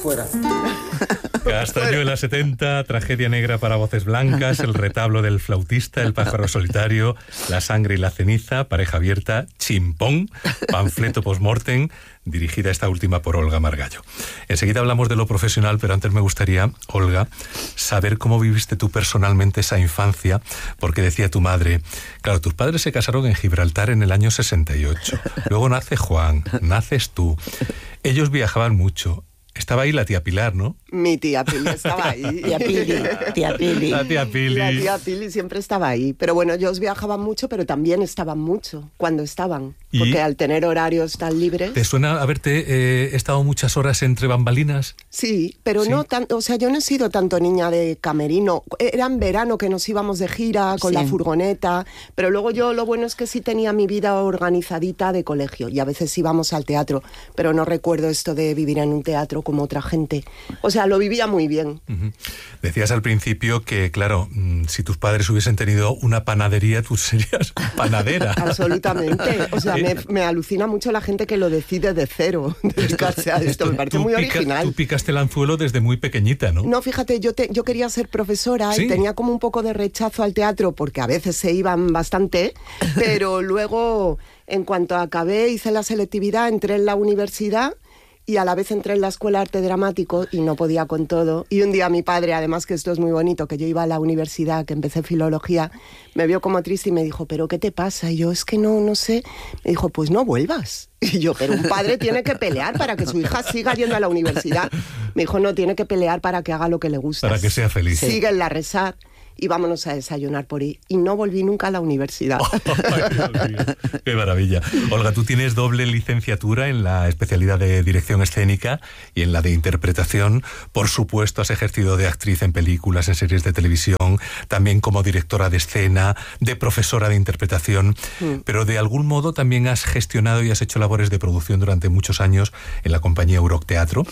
fuera. Castañuela 70, Tragedia negra para voces blancas, El retablo del flautista, El pájaro solitario, La sangre y la ceniza, Pareja abierta, Chimpón, Panfleto postmortem, dirigida esta última por Olga Margallo. Enseguida hablamos de lo profesional, pero antes me gustaría, Olga, saber cómo viviste tú personalmente esa infancia, porque decía tu madre, claro, tus padres se casaron en Gibraltar en el año 68, luego nace Juan, naces tú, ellos viajaban mucho. Estaba ahí la tía Pilar, ¿no? Mi tía Pili estaba ahí. La tía Pili. La tía Pili siempre estaba ahí. Pero bueno, ellos viajaban mucho, pero también estaban mucho cuando estaban. Porque al tener horarios tan libres... ¿Te suena haberte estado muchas horas entre bambalinas? Sí, pero no tanto. O sea, yo no he sido tanto niña de camerino. Era en verano que nos íbamos de gira con la furgoneta. Pero luego yo lo bueno es que sí tenía mi vida organizadita de colegio. Y a veces íbamos al teatro. Pero no recuerdo esto de vivir en un teatro como otra gente. O sea, lo vivía muy bien. Uh-huh. Decías al principio que, claro, si tus padres hubiesen tenido una panadería, tú serías panadera. Absolutamente. O sea, me alucina mucho la gente que lo decide de cero, dedicarse a esto. Me parece muy original. Tú picaste el anzuelo desde muy pequeñita, ¿no? No, fíjate, yo quería ser profesora y tenía como un poco de rechazo al teatro porque a veces se iban bastante, pero luego, en cuanto acabé, hice la selectividad, entré en la universidad y a la vez entré en la Escuela de Arte Dramático y no podía con todo. Y un día mi padre, además que esto es muy bonito, que yo iba a la universidad, que empecé filología, me vio como triste y me dijo, ¿pero qué te pasa? Y yo, es que no sé. Me dijo, pues no vuelvas. Y yo, pero un padre tiene que pelear para que su hija siga yendo a la universidad. Me dijo, no, tiene que pelear para que haga lo que le gusta. Para que sea feliz. Sigue en la Resar. Y vámonos a desayunar por ahí. Y no volví nunca a la universidad. Ay, Dios mío, ¡qué maravilla! Olga, tú tienes doble licenciatura en la especialidad de dirección escénica y en la de interpretación. Por supuesto, has ejercido de actriz en películas, en series de televisión, también como directora de escena, de profesora de interpretación, pero de algún modo también has gestionado y has hecho labores de producción durante muchos años en la compañía Euroc Teatro.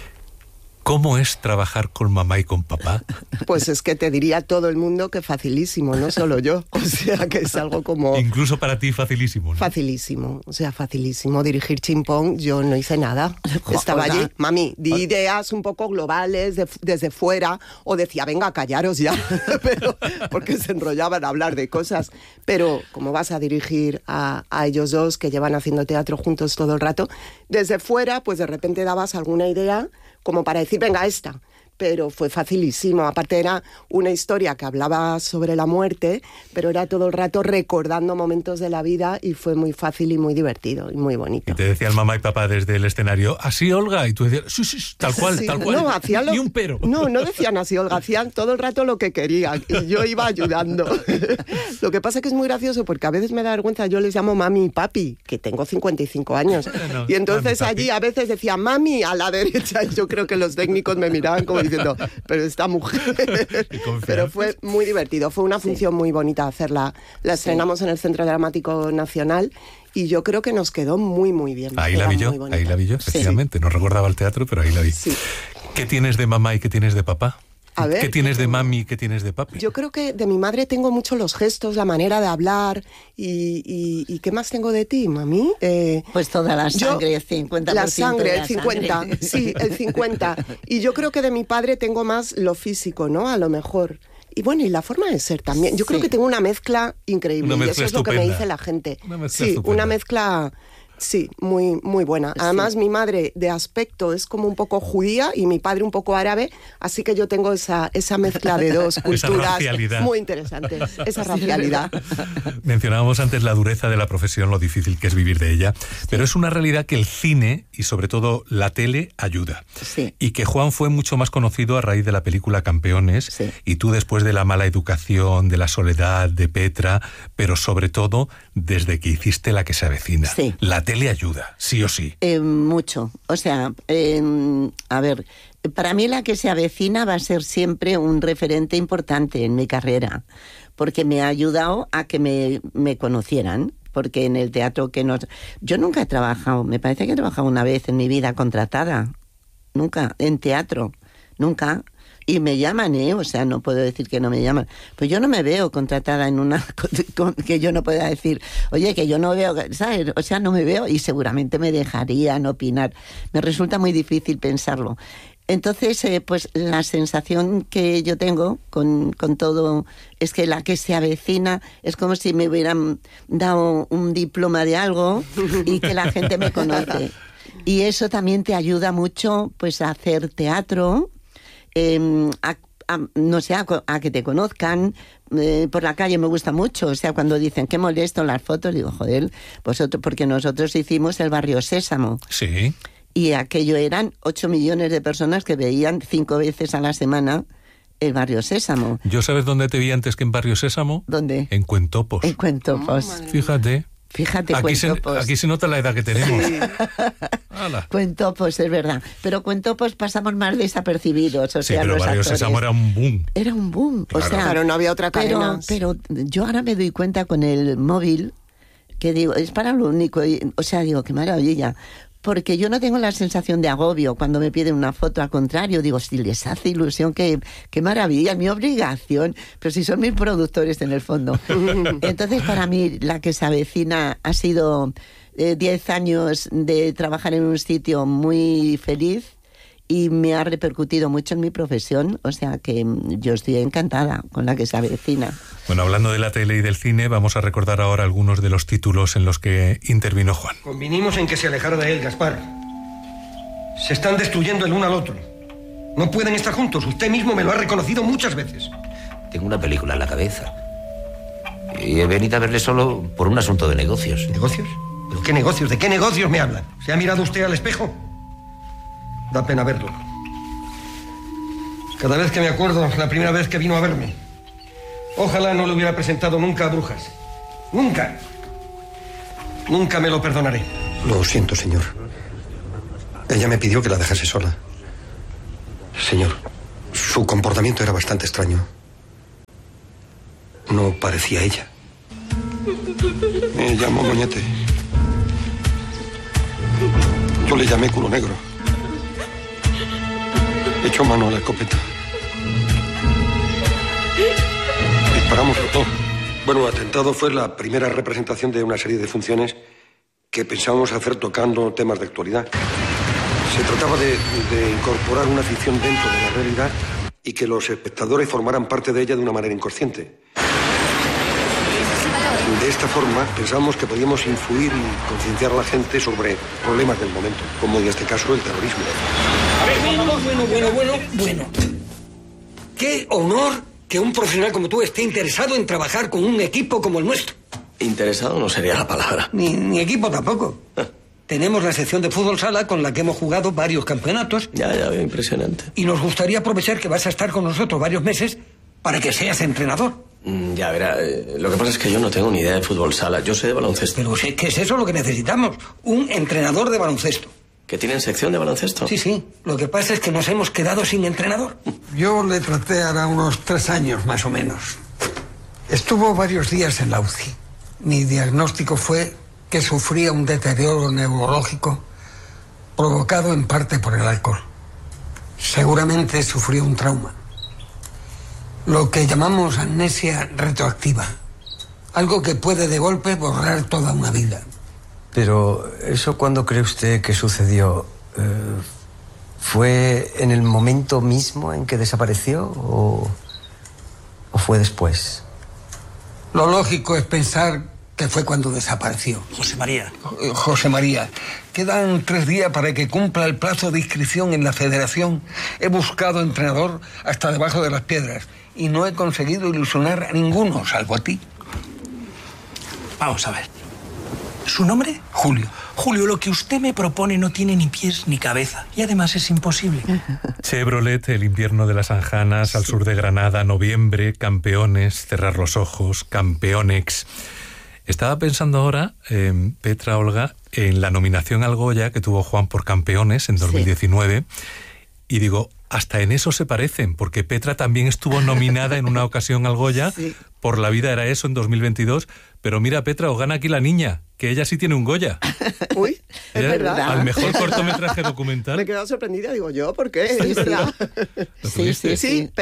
¿Cómo es trabajar con mamá y con papá? Pues es que te diría todo el mundo que facilísimo, no solo yo. O sea, que es algo como... Incluso para ti facilísimo, ¿no? Facilísimo, o sea, facilísimo. Dirigir Chimpón, yo no hice nada. Estaba allí, mami, di ideas un poco globales desde fuera, o decía, venga, callaros ya, pero porque se enrollaban a hablar de cosas. Pero como vas a dirigir a ellos dos que llevan haciendo teatro juntos todo el rato, desde fuera, pues de repente dabas alguna idea como para decir, venga, esta. Pero fue facilísimo. Aparte era una historia que hablaba sobre la muerte, pero era todo el rato recordando momentos de la vida y fue muy fácil y muy divertido y muy bonito. Y te decían mamá y papá desde el escenario, ¿así, Olga? Y tú decías, sí, tal cual, sí, tal cual. No, hacían ni un pero. No decían así, Olga, hacían todo el rato lo que querían y yo iba ayudando. Lo que pasa es que es muy gracioso porque a veces me da vergüenza, yo les llamo mami y papi, que tengo 55 años. No, y entonces mami, allí a veces decía mami a la derecha y yo creo que los técnicos me miraban como diciendo, pero esta mujer... Pero fue muy divertido, fue una función muy bonita hacerla. La estrenamos en el Centro Dramático Nacional y yo creo que nos quedó muy, muy bien. Ahí la vi yo, efectivamente. No recordaba el teatro, pero ahí la vi. Sí. ¿Qué tienes de mamá y qué tienes de papá? A ver, ¿qué tienes de mami y qué tienes de papi? Yo creo que de mi madre tengo mucho los gestos, la manera de hablar y ¿qué más tengo de ti, mami? Pues toda la sangre, el 50%. La sangre, el 50%, sangre. Sí, el 50%. Y yo creo que de mi padre tengo más lo físico, ¿no? A lo mejor. Y bueno, y la forma de ser también. Yo creo que tengo una mezcla increíble. Una mezcla y eso estupenda. Es lo que me dice la gente. Una mezcla... Sí, muy, muy buena. Además, mi madre de aspecto es como un poco judía y mi padre un poco árabe, así que yo tengo esa mezcla de dos culturas muy interesantes, esa racialidad. Mencionábamos antes la dureza de la profesión, lo difícil que es vivir de ella, pero es una realidad que el cine y sobre todo la tele ayuda. Sí. Y que Juan fue mucho más conocido a raíz de la película Campeones, y tú después de La mala educación, de La soledad, de Petra, pero sobre todo desde que hiciste La que se avecina. Sí. La tele ayuda, sí o sí. Mucho. O sea, a ver, para mí La que se avecina va a ser siempre un referente importante en mi carrera, porque me ha ayudado a que me conocieran, porque en el teatro yo nunca he trabajado, me parece que he trabajado una vez en mi vida contratada, nunca, en teatro, nunca. Y me llaman, o sea, no puedo decir que no me llaman. Pues yo no me veo contratada en una... que yo no pueda decir, oye, que yo no veo... ¿sabes? O sea, no me veo y seguramente me dejarían opinar. Me resulta muy difícil pensarlo. Entonces, pues la sensación que yo tengo con todo es que la que se avecina es como si me hubieran dado un diploma de algo y que la gente me conoce. Y eso también te ayuda mucho pues a hacer teatro, no sé, a que te conozcan. Por la calle me gusta mucho, o sea, cuando dicen qué molesto las fotos, digo, joder, vosotros, porque nosotros hicimos el Barrio Sésamo. Sí. Y aquello eran 8 millones de personas que veían 5 veces a la semana el Barrio Sésamo. ¿Yo sabes dónde te vi antes que en Barrio Sésamo? ¿Dónde? En Cuentopos. En Cuentopos. Fíjate. Fíjate, Cuentopos. Aquí se nota la edad que tenemos. Sí. Cuentopos, es verdad. Pero Cuentopos pasamos más desapercibidos. O sea, pero los Barrio actores. Sésamo era un boom. Era un boom. Claro. O sea, pero no había otra cadena. Pero yo ahora me doy cuenta con el móvil que digo, es para lo único. O sea, digo, qué maravilla. Porque yo no tengo la sensación de agobio cuando me piden una foto, al contrario, digo, si les hace ilusión, qué maravilla, es mi obligación, pero si son mis productores en el fondo. Entonces, para mí, la que se avecina ha sido 10 años de trabajar en un sitio muy feliz y me ha repercutido mucho en mi profesión, o sea que yo estoy encantada con la que se avecina. Bueno, hablando de la tele y del cine, vamos a recordar ahora algunos de los títulos en los que intervino Juan. Convinimos en que se alejara de él, Gaspar. Se están destruyendo el uno al otro. No pueden estar juntos, usted mismo me lo ha reconocido muchas veces. Tengo una película en la cabeza. Y he venido a verle solo por un asunto de negocios. ¿Negocios? ¿Pero qué negocios? ¿De qué negocios me hablan? ¿Se ha mirado usted al espejo? Da pena verlo. Cada vez que me acuerdo, la primera vez que vino a verme. Ojalá no le hubiera presentado nunca a Brujas. ¡Nunca! Nunca me lo perdonaré. Lo siento, señor. Ella me pidió que la dejase sola. Señor, su comportamiento era bastante extraño. No parecía ella. Me llamó Moñete. Yo le llamé culo negro. Echó mano a la escopeta. Disparamos los dos. Bueno, Atentado fue la primera representación de una serie de funciones que pensábamos hacer tocando temas de actualidad. Se trataba de incorporar una ficción dentro de la realidad y que los espectadores formaran parte de ella de una manera inconsciente. De esta forma, pensamos que podíamos influir y concienciar a la gente sobre problemas del momento, como en este caso el terrorismo. A ver, bueno. Qué honor que un profesional como tú esté interesado en trabajar con un equipo como el nuestro. Interesado no sería la palabra. Ni equipo tampoco. Tenemos la sección de fútbol sala con la que hemos jugado varios campeonatos. Ya veo, impresionante. Y nos gustaría aprovechar que vas a estar con nosotros varios meses para que seas entrenador. Ya verá, lo que pasa es que yo no tengo ni idea de fútbol sala. Yo sé de baloncesto. Pero ¿qué es eso lo que necesitamos? Un entrenador de baloncesto. ¿Que tienen sección de baloncesto? Sí. Lo que pasa es que nos hemos quedado sin entrenador. Yo le traté ahora unos 3 años, más o menos. Estuvo varios días en la UCI. Mi diagnóstico fue que sufría un deterioro neurológico provocado en parte por el alcohol. Seguramente sufrió un trauma. Lo que llamamos amnesia retroactiva. Algo que puede de golpe borrar toda una vida. Pero ¿eso cuándo cree usted que sucedió? ¿Fue en el momento mismo en que desapareció o fue después? Lo lógico es pensar que fue cuando desapareció. José María, quedan 3 días para que cumpla el plazo de inscripción en la federación. He buscado entrenador hasta debajo de las piedras y no he conseguido ilusionar a ninguno, salvo a ti. Vamos a ver. ¿Su nombre? Julio. Julio, lo que usted me propone no tiene ni pies ni cabeza. Y además es imposible. Chevrolet, el invierno de las Anjanas, al sur de Granada, noviembre, Campeones, Cerrar los ojos, Campeonex. Estaba pensando ahora, Petra, Olga, en la nominación al Goya que tuvo Juan por Campeones en 2019. Sí. Y digo, hasta en eso se parecen, porque Petra también estuvo nominada en una ocasión al Goya por La vida era eso en 2022. Pero mira, Petra, os gana aquí la niña, que ella sí tiene un Goya. Uy, es verdad. Al mejor cortometraje documental. Me he quedado sorprendida, digo yo, ¿por qué? Sí, sí, pero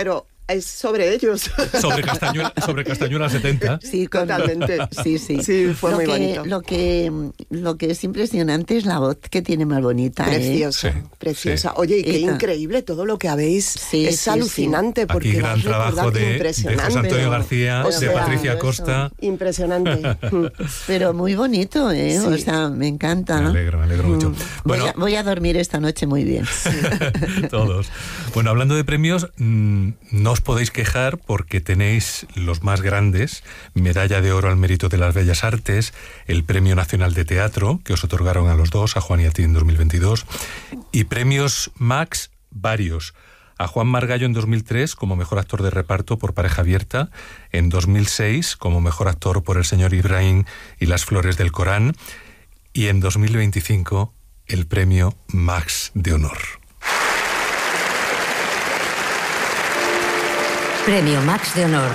es sobre ellos. Sobre Castañuela 70. Sí, totalmente. Sí. Sí, fue muy bonito. Lo que es impresionante es la voz que tiene más bonita. Preciosa, preciosa. Sí. Oye, y qué increíble todo lo que habéis. Es alucinante. Porque aquí gran trabajo de José Antonio García, de Patricia Costa. Impresionante. Pero muy bonito, ¿eh? Sí. O sea, me encanta. Me alegro mucho. Bueno, voy a dormir esta noche muy bien. Sí. Todos. Bueno, hablando de premios, no os podéis quejar porque tenéis los más grandes: Medalla de Oro al Mérito de las Bellas Artes, el Premio Nacional de Teatro, que os otorgaron a los dos, a Juan y a ti en 2022, y premios Max varios. A Juan Margallo en 2003 como mejor actor de reparto por Pareja Abierta, en 2006 como mejor actor por El señor Ibrahim y Las flores del Corán, y en 2025 el premio Max de Honor. Premio Max de Honor.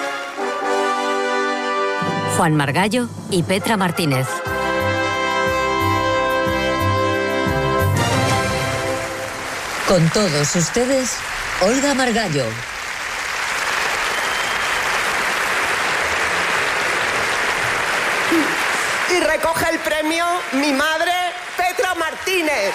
Juan Margallo y Petra Martínez. Con todos ustedes, Olga Margallo. Y recoge el premio mi madre, Petra Martínez.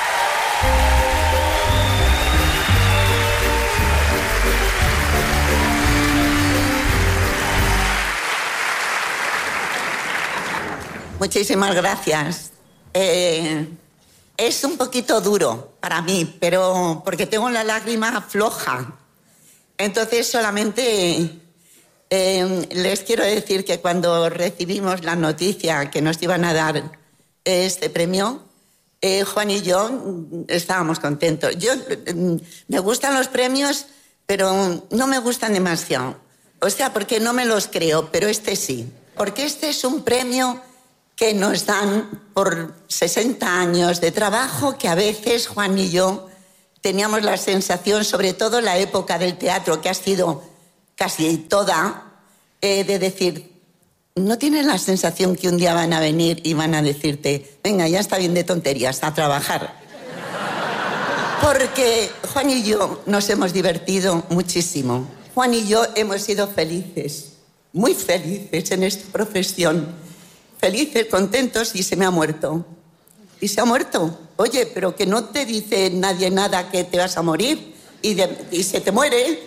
Muchísimas gracias. Es un poquito duro para mí, pero porque tengo la lágrima floja. Entonces solamente les quiero decir que cuando recibimos la noticia que nos iban a dar este premio, Juan y yo estábamos contentos. Me gustan los premios, pero no me gustan demasiado. O sea, porque no me los creo, pero este sí. Porque este es un premio que nos dan por 60 años de trabajo, que a veces Juan y yo teníamos la sensación, sobre todo en la época del teatro, que ha sido casi toda, de decir, ¿no tienes la sensación que un día van a venir y van a decirte, venga, ya está bien de tonterías, a trabajar? Porque Juan y yo nos hemos divertido muchísimo. Juan y yo hemos sido felices, muy felices en esta profesión. Felices, contentos, y se me ha muerto. Y se ha muerto. Oye, pero que no te dice nadie nada que te vas a morir y se te muere.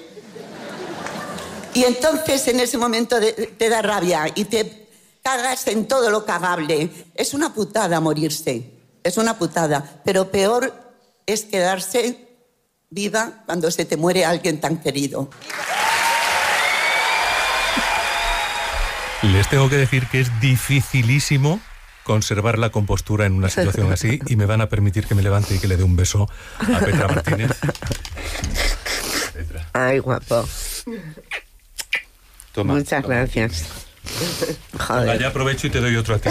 Y entonces en ese momento te da rabia y te cagas en todo lo cagable. Es una putada morirse, es una putada. Pero peor es quedarse viva cuando se te muere alguien tan querido. Les tengo que decir que es dificilísimo conservar la compostura en una situación así, y me van a permitir que me levante y que le dé un beso a Petra Martínez. Petra. Ay, guapo. Toma. Muchas gracias. Joder. Ya aprovecho y te doy otro a ti.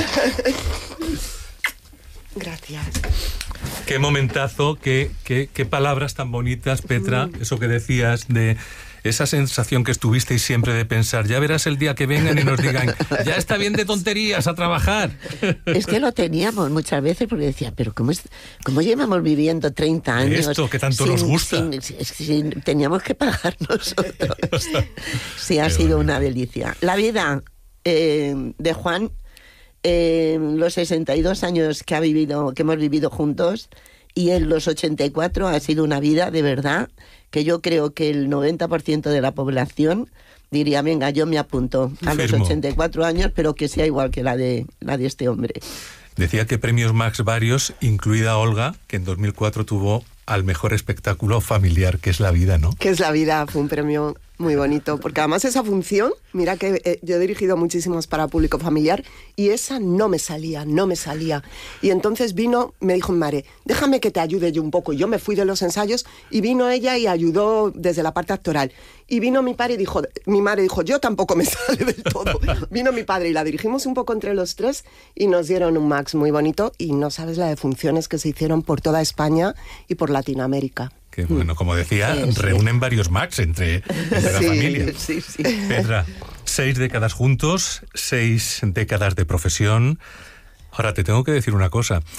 Gracias. Qué momentazo, qué palabras tan bonitas, Petra, eso que decías de esa sensación que estuvisteis siempre de pensar, ya verás el día que vengan y nos digan, ya está bien de tonterías, a trabajar. Es que lo teníamos muchas veces porque decía, pero ¿cómo llevamos viviendo 30 años? Esto que tanto nos gusta. Teníamos que pagar nosotros. Sí, ha sido una delicia. La vida de Juan, los 62 años que hemos vivido juntos, y en los 84 ha sido una vida de verdad que yo creo que el 90% de la población diría, venga, yo me apunto a los 84 años, pero que sea igual que la de este hombre. Decía que premios Max varios, incluida Olga, que en 2004 tuvo al mejor espectáculo familiar, que es La vida, ¿no? Que es La vida, fue un premio muy bonito, porque además esa función, mira que yo he dirigido muchísimos para público familiar, y esa no me salía. Y entonces me dijo mi madre, déjame que te ayude yo un poco. Y yo me fui de los ensayos y vino ella y ayudó desde la parte actoral. Y vino mi padre y mi madre dijo, yo tampoco me sale del todo. Vino mi padre y la dirigimos un poco entre los tres y nos dieron un Max muy bonito, y no sabes la de funciones que se hicieron por toda España y por Latinoamérica. Que bueno, como decía, reúnen varios Max entre la familia. Sí. Petra, 6 décadas juntos, 6 décadas de profesión. Ahora te tengo que decir una cosa.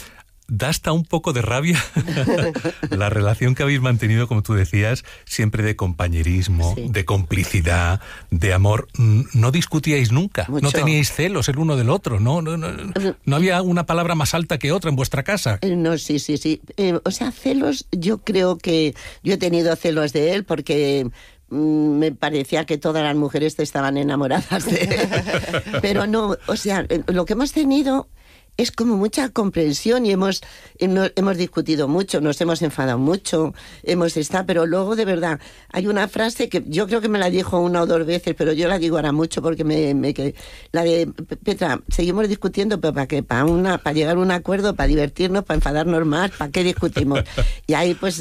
da hasta un poco de rabia la relación que habéis mantenido, como tú decías, siempre de compañerismo, de complicidad, de amor. No discutíais nunca, Mucho. no teníais celos el uno del otro, no había una palabra más alta que otra en vuestra casa. No, sí. O sea, celos, yo creo que yo he tenido celos de él porque me parecía que todas las mujeres estaban enamoradas de él. Pero no, o sea, lo que hemos tenido es como mucha comprensión y hemos discutido mucho, nos hemos enfadado mucho, pero luego de verdad hay una frase que yo creo que me la dijo una o dos veces, pero yo la digo ahora mucho porque la de Petra, seguimos discutiendo, pero para llegar a un acuerdo, para divertirnos, para enfadarnos más, ¿para qué discutimos? Y ahí pues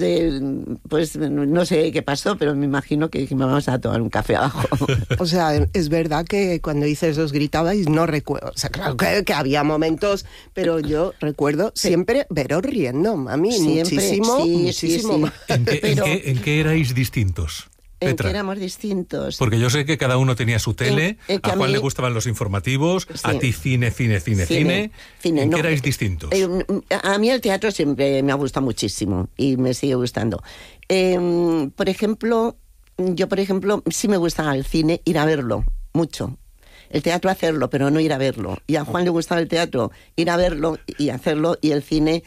no sé qué pasó, pero me imagino que dijimos vamos a tomar un café abajo. O sea, es verdad que cuando dices os gritabais, no recuerdo, o sea, claro que había momentos, pero yo recuerdo siempre veros riendo, mami, siempre, muchísimo. Sí. ¿En qué erais distintos, Petra? ¿En qué éramos distintos? Porque yo sé que cada uno tenía su tele, a Juan le gustaban los informativos, a ti cine. ¿En qué erais distintos? A mí el teatro siempre me ha gustado muchísimo y me sigue gustando. Por ejemplo, sí me gustaba el cine, ir a verlo, mucho. El teatro hacerlo, pero no ir a verlo. Y a Juan le gustaba el teatro, ir a verlo y hacerlo, y el cine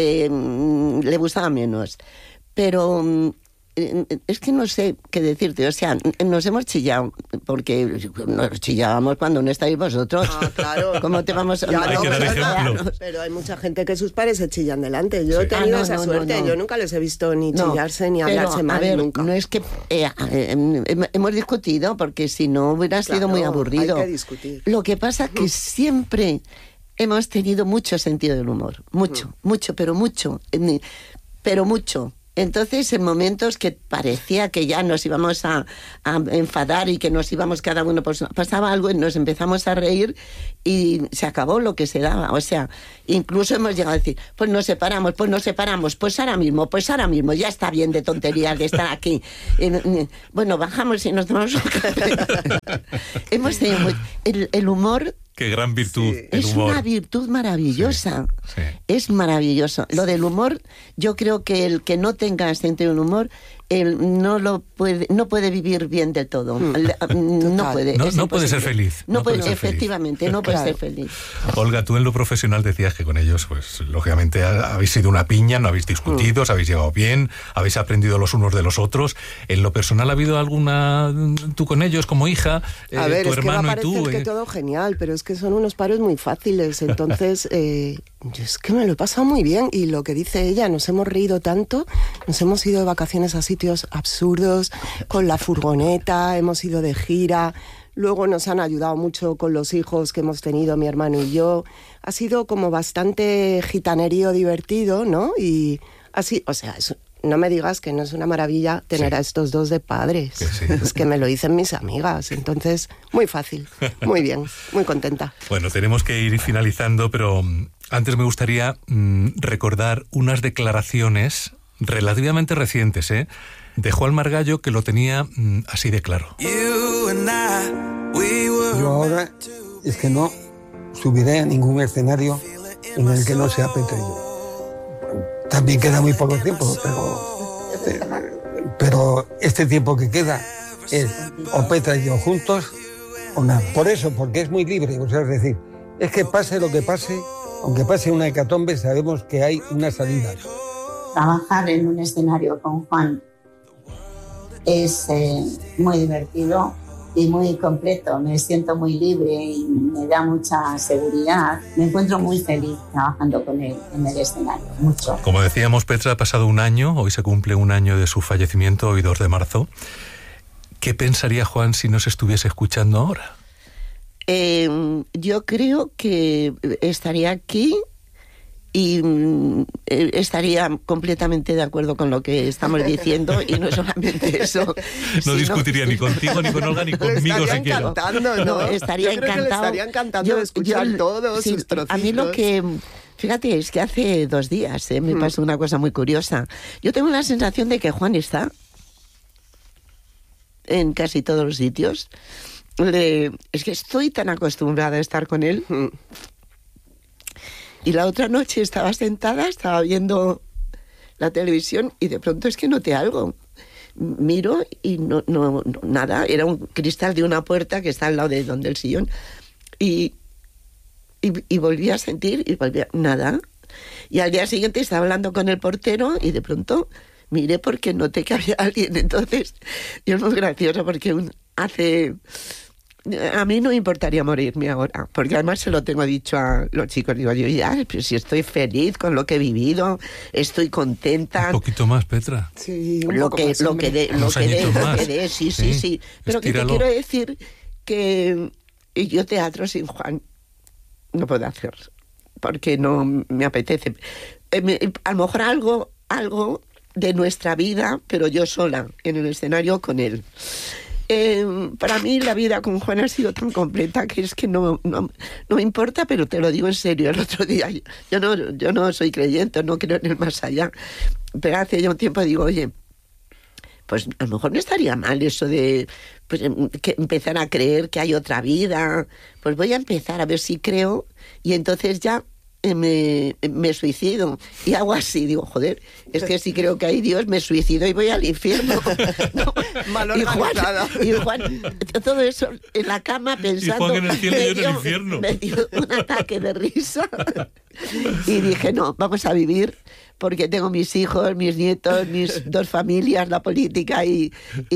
le gustaba menos. Pero es que no sé qué decirte, o sea, nos hemos chillado, porque nos chillábamos cuando no estáis vosotros. Ah, claro. ¿Cómo te vamos a... Pero hay mucha gente que sus padres se chillan delante. Yo he tenido esa suerte, yo nunca les he visto ni chillarse ni hablarse mal, nunca. No es que hemos discutido, porque si no hubiera sido muy aburrido. Hay que discutir. Lo que pasa que siempre hemos tenido mucho sentido del humor, mucho, pero mucho. Entonces, en momentos que parecía que ya nos íbamos a enfadar y que nos íbamos cada uno, pues pasaba algo y nos empezamos a reír y se acabó lo que se daba. O sea, incluso hemos llegado a decir, pues nos separamos, pues ahora mismo, ya está bien de tonterías de estar aquí. Bueno, bajamos y nos tomamos un café. Hemos tenido el humor. Qué gran virtud, el humor. Es una virtud maravillosa. Sí. Es maravilloso. Lo del humor, yo creo que el que no tenga sentido del humor, no puede vivir bien del todo. No puede. No puede ser feliz. No puede ser feliz. Olga, tú en lo profesional decías que con ellos, pues lógicamente habéis sido una piña, no habéis discutido, os habéis llevado bien, habéis aprendido los unos de los otros. En lo personal, ¿ha habido alguna, tú con ellos como hija, a ver, tu es hermano que va a y tú? parecer que todo genial, pero es que son unos paros muy fáciles, entonces yo es que me lo he pasado muy bien, y lo que dice ella, nos hemos reído tanto, nos hemos ido de vacaciones a sitios absurdos, con la furgoneta, hemos ido de gira, luego nos han ayudado mucho con los hijos que hemos tenido mi hermano y yo, ha sido como bastante gitanerío divertido, ¿no? Y así, o sea, no me digas que no es una maravilla tener a estos dos de padres. Sí. Es que me lo dicen mis amigas. Entonces, muy fácil, muy bien, muy contenta. Bueno, tenemos que ir finalizando, pero antes me gustaría recordar unas declaraciones relativamente recientes, de Juan Margallo, que lo tenía así de claro. Yo ahora es que no subiré a ningún escenario en el que no sea Petra y yo. También queda muy poco tiempo, pero este tiempo que queda es o Petra y yo juntos o nada. Por eso, porque es muy libre, o sea, es decir, es que pase lo que pase, aunque pase una hecatombe, sabemos que hay una salida. Trabajar en un escenario con Juan es muy divertido y muy completo. Me siento muy libre y me da mucha seguridad. Me encuentro muy feliz trabajando con él en el escenario, mucho. Como decíamos, Petra, ha pasado un año, hoy se cumple un año de su fallecimiento, hoy 2 de marzo. ¿Qué pensaría Juan si nos estuviese escuchando ahora? Yo creo que estaría aquí y estaría completamente de acuerdo con lo que estamos diciendo, y no solamente eso. No discutiría ni contigo, ni con Olga, ni conmigo siquiera. Estaría encantado de escuchar todos sus trocitos. A mí lo que... Fíjate, es que hace 2 días me pasó una cosa muy curiosa. Yo tengo la sensación de que Juan está en casi todos los sitios. Es que estoy tan acostumbrada a estar con él Y la otra noche estaba sentada, estaba viendo la televisión y de pronto es que noté algo. Miro y no nada, era un cristal de una puerta que está al lado de donde el sillón. Y volví a sentir y nada. Y al día siguiente estaba hablando con el portero y de pronto miré porque noté que había alguien. Entonces, y es muy gracioso porque a mí no me importaría morirme ahora, porque además se lo tengo dicho a los chicos, digo yo, ya, pues si estoy feliz con lo que he vivido, estoy contenta. Un poquito más, Petra. Sí, lo que dé, sí. Pero que te quiero decir que yo teatro sin Juan no puedo hacer, porque no me apetece. A lo mejor algo de nuestra vida, pero yo sola, en el escenario con él. Para mí la vida con Juan ha sido tan completa que es que no me importa, pero te lo digo en serio. El otro día, yo no soy creyente, no creo en el más allá, pero hace ya un tiempo digo, oye, pues a lo mejor no estaría mal eso de pues, que empezar a creer que hay otra vida. Pues voy a empezar a ver si creo y entonces ya me suicido. Y hago así, digo, joder, es que si creo que hay Dios, me suicido y voy al infierno. No, mal organizada. Y Juan, todo eso en la cama pensando. Y Juan en el cielo y yo en el infierno. Me dio un ataque de risa. Y dije, no, vamos a vivir, porque tengo mis hijos, mis nietos, mis 2 familias, la política y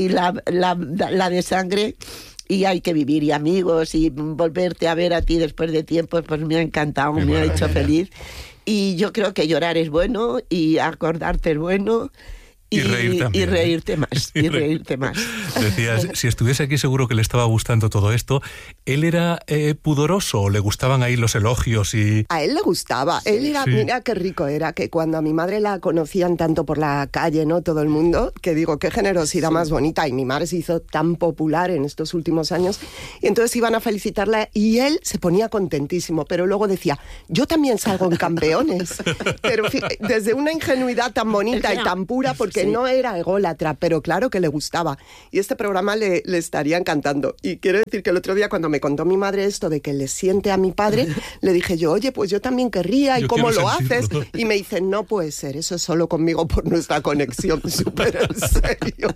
la de sangre. Y hay que vivir, y amigos, y volverte a ver a ti después de tiempo, pues me ha encantado, me ha hecho feliz. Y yo creo que llorar es bueno, y acordarte es bueno, y reír también, y reírte más, y reírte más. Decías, si estuviese aquí seguro que le estaba gustando todo esto. ¿Él era pudoroso o le gustaban ahí los elogios? A él le gustaba. Sí, él era, sí. Mira qué rico era, que cuando a mi madre la conocían tanto por la calle, ¿no? Todo el mundo, que digo, qué generosidad más bonita. Y mi madre se hizo tan popular en estos últimos años. Y entonces iban a felicitarla y él se ponía contentísimo. Pero luego decía, yo también salgo en Campeones. Pero desde una ingenuidad tan bonita y tan pura, porque no era ególatra, pero claro que le gustaba. Y este programa le estaría encantando. Y quiero decir que el otro día, cuando me contó mi madre esto de que le siente a mi padre, le dije yo, oye, pues yo también querría, ¿y cómo lo haces? Y me dice, no puede ser, eso es solo conmigo por nuestra conexión. Súper en serio.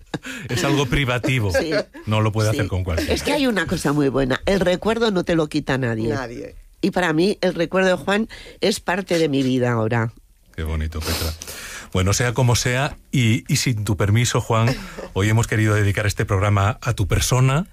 Es algo privativo. Sí. No lo puede hacer con cualquiera. Es que hay una cosa muy buena. El recuerdo no te lo quita nadie. Y para mí, el recuerdo de Juan es parte de mi vida ahora. Qué bonito, Petra. Bueno, sea como sea, y sin tu permiso, Juan, hoy hemos querido dedicar este programa a tu persona,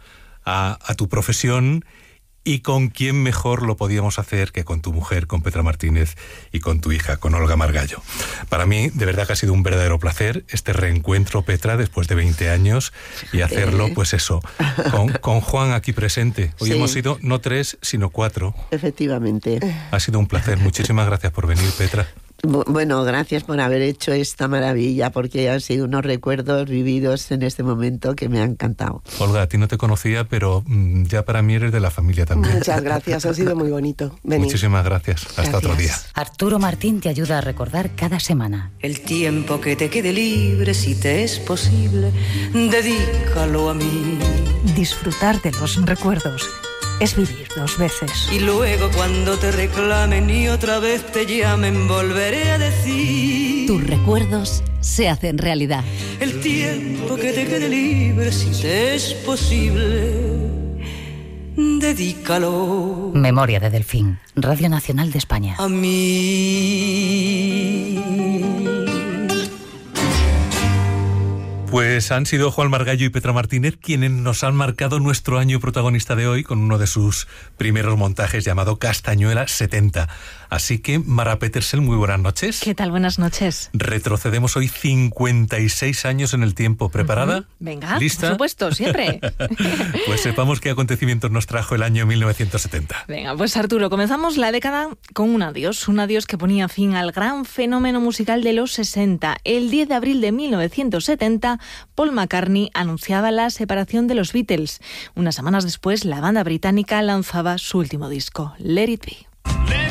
a tu profesión, y con quién mejor lo podíamos hacer que con tu mujer, con Petra Martínez, y con tu hija, con Olga Margallo. Para mí, de verdad que ha sido un verdadero placer este reencuentro, Petra, después de 20 años, y hacerlo, pues eso, con Juan aquí presente. Hoy hemos sido no 3, sino 4. Efectivamente. Ha sido un placer. Muchísimas gracias por venir, Petra. Bueno, gracias por haber hecho esta maravilla, porque han sido unos recuerdos vividos en este momento que me han encantado. Olga, a ti no te conocía, pero ya para mí eres de la familia también. Muchas gracias, ha sido muy bonito. Venid. Muchísimas gracias. Hasta otro día. Arturo Martín te ayuda a recordar cada semana. El tiempo que te quede libre, si te es posible, dedícalo a mí. Disfrutar de los recuerdos es vivir 2 veces. Y luego cuando te reclamen y otra vez te llamen, volveré a decir: tus recuerdos se hacen realidad. El tiempo que te quede libre, si te es posible, dedícalo. Memoria de Delfín, Radio Nacional de España. A mí. Pues han sido Juan Margallo y Petra Martínez quienes nos han marcado nuestro año protagonista de hoy con uno de sus primeros montajes llamado Castañuela 70. Así que, Mara Petersen, muy buenas noches. ¿Qué tal? Buenas noches. Retrocedemos hoy 56 años en el tiempo. ¿Preparada? Venga, ¿lista? Por supuesto, siempre. Pues sepamos qué acontecimientos nos trajo el año 1970. Venga, pues Arturo, comenzamos la década con un adiós que ponía fin al gran fenómeno musical de los 60. El 10 de abril de 1970, Paul McCartney anunciaba la separación de los Beatles. Unas semanas después, la banda británica lanzaba su último disco, Let It Be.